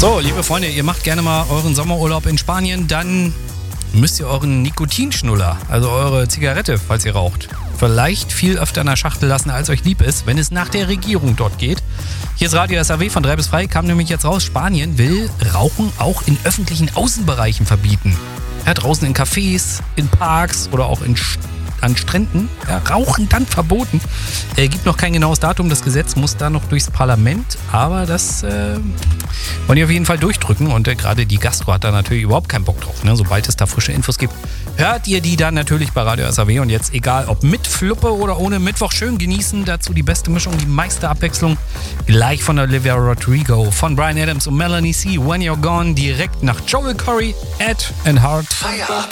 So, liebe Freunde, ihr macht gerne mal euren Sommerurlaub in Spanien, dann müsst ihr euren Nikotinschnuller, also eure Zigarette, falls ihr raucht, vielleicht viel öfter in der Schachtel lassen, als euch lieb ist, wenn es nach der Regierung dort geht. Hier ist Radio SAW von 3 bis 3, kam nämlich jetzt raus, Spanien will Rauchen auch in öffentlichen Außenbereichen verbieten. Ja, draußen in Cafés, in Parks oder auch an Stränden. Ja, Rauchen dann verboten. Gibt noch kein genaues Datum. Das Gesetz muss da noch durchs Parlament. Aber das wollen die auf jeden Fall durchdrücken. Und gerade die Gastro hat da natürlich überhaupt keinen Bock drauf. Ne? Sobald es da frische Infos gibt, hört ihr die dann natürlich bei Radio SAW. Und jetzt egal, ob mit Fluppe oder ohne Mittwoch, schön genießen. Dazu die beste Mischung, die meiste Abwechslung. Gleich von Olivia Rodrigo, von Bryan Adams und Melanie C. When You're Gone. Direkt nach Joel Corry, Ed and Hart.